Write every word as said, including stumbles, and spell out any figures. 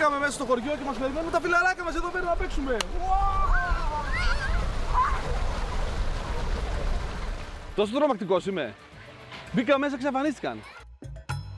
Μπήκαμε μέσα στο χωριό και μας περιμένουν τα φιλαράκια μας εδώ πέρα να παίξουμε. Τόσο τρομακτικός είμαι. Μπήκα μέσα, εξαφανίστηκαν.